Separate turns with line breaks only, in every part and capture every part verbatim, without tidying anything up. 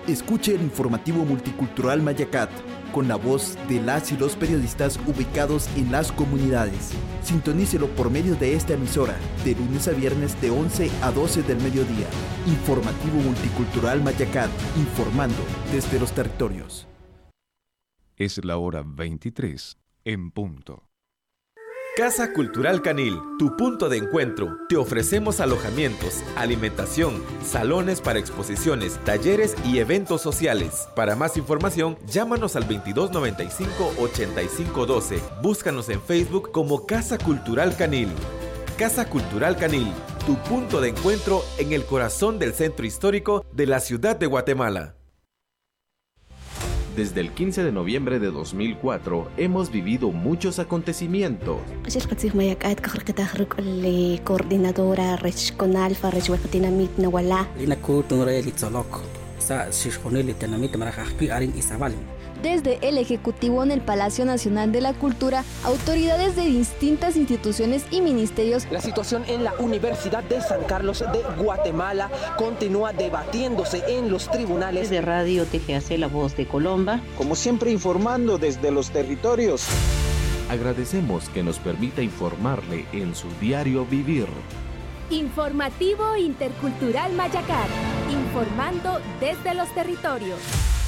Escuche el informativo multicultural Mayacat, con la voz de las y los periodistas ubicados en las comunidades. Sintonícelo por medio de esta emisora, de lunes a viernes de once a doce del mediodía. Informativo multicultural Mayacat, informando desde los territorios.
Es la hora veintitrés en punto.
Casa Cultural Canil, tu punto de encuentro. Te ofrecemos alojamientos, alimentación, salones para exposiciones, talleres y eventos sociales. Para más información, llámanos al veintidós noventa y cinco, ochenta y cinco doce. Búscanos en Facebook como Casa Cultural Canil. Casa Cultural Canil, tu punto de encuentro en el corazón del centro histórico de la ciudad de Guatemala.
Desde el quince de noviembre de dos mil cuatro hemos vivido muchos acontecimientos.
Coordinadora regional Desde el Ejecutivo en el Palacio Nacional de la Cultura, autoridades de distintas instituciones y ministerios.
La situación en la Universidad de San Carlos de Guatemala continúa debatiéndose en los tribunales.
De Radio T G A C, La Voz de Colomba.
Como siempre, informando desde los territorios.
Agradecemos que nos permita informarle en su diario vivir.
Informativo Intercultural Mayacat, informando desde los territorios.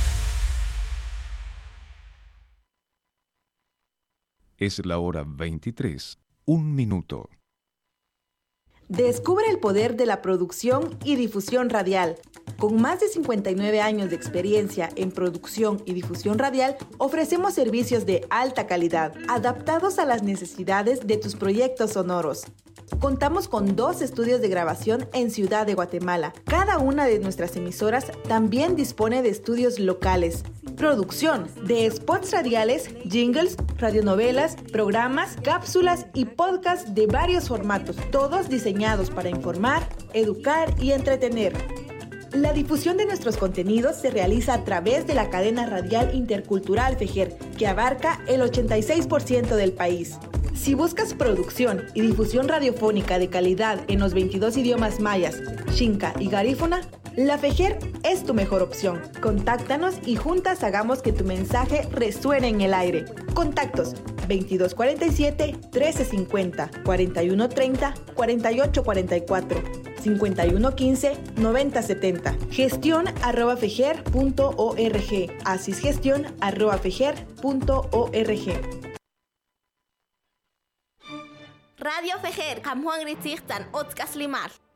Es la hora veintitrés, un minuto.
Descubre el poder de la producción y difusión radial. Con más de cincuenta y nueve años de experiencia en producción y difusión radial, ofrecemos servicios de alta calidad, adaptados a las necesidades de tus proyectos sonoros. Contamos con dos estudios de grabación en Ciudad de Guatemala. Cada una de nuestras emisoras también dispone de estudios locales. Producción de spots radiales, jingles, radionovelas, programas, cápsulas y podcasts de varios formatos, todos diseñados para informar, educar y entretener. La difusión de nuestros contenidos se realiza a través de la cadena radial intercultural FEJER, que abarca el ochenta y seis por ciento del país. Si buscas producción y difusión radiofónica de calidad en los veintidós idiomas mayas, xinca y garífuna, la FEJER es tu mejor opción. Contáctanos y juntas hagamos que tu mensaje resuene en el aire. Contactos veintidós cuarenta y siete, trece cincuenta, cuarenta y uno treinta, cuarenta y ocho cuarenta y cuatro, cincuenta y uno quince, noventa setenta. Gestión arroba fejer punto org. Asisgestión arroba fejer punto org.
Radio Fejer, Juan Gritzigtan, Otzkas Limar.